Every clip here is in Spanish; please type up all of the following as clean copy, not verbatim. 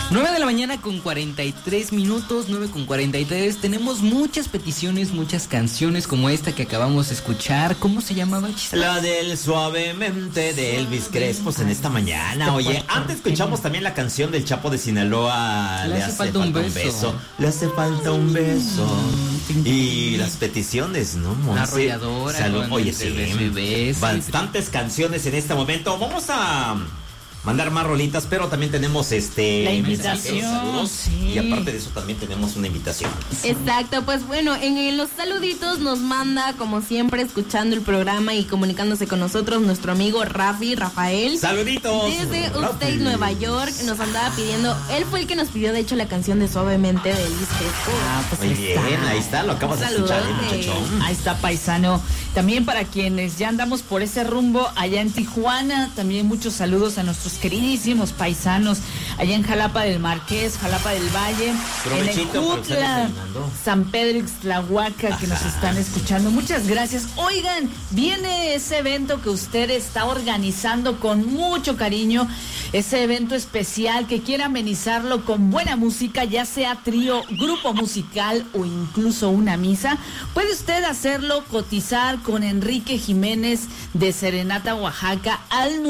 9 de la mañana con 43 minutos, 9 con 43. Tenemos muchas peticiones, muchas canciones como esta que acabamos de escuchar. ¿Cómo se llamaba, Chis? La del Suavemente de Elvis Crespos en esta mañana. Oye, antes escuchamos también la canción del Chapo de Sinaloa. Le hace falta un beso. Le hace falta un beso. Y las peticiones, ¿no? La arrolladora. Oye, sí. Bastantes canciones en este momento. Vamos a mandar más rolitas, pero también tenemos la invitación, saludos, sí. Y aparte de eso también tenemos una invitación. Exacto, pues bueno, en los saluditos nos manda, como siempre, escuchando el programa y comunicándose con nosotros, nuestro amigo Rafael. ¡Saluditos! Desde Upstate, Nueva York, nos andaba pidiendo, él fue el que nos pidió, de hecho, la canción de Suavemente de Elvis Crespo. Pues muy bien, ahí está, lo acabas de escuchar, muchachón. Ahí está, paisano. También para quienes ya andamos por ese rumbo, allá en Tijuana, también muchos saludos a nuestros queridísimos paisanos, allá en Jalapa del Marqués, Jalapa del Valle, en Ejutla, San Pedro Ixtlahuaca, que nos están escuchando. Muchas gracias. Oigan, viene ese evento que usted está organizando con mucho cariño, ese evento especial que quiere amenizarlo con buena música, ya sea trío, grupo musical o incluso una misa. Puede usted hacerlo, cotizar con Enrique Jiménez de Serenata, Oaxaca, al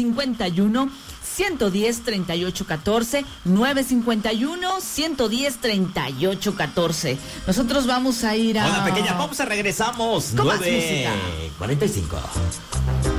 951-110-3814, 951-110-3814. Nosotros vamos a ir a una pequeña pausa, regresamos. Con más 9:45.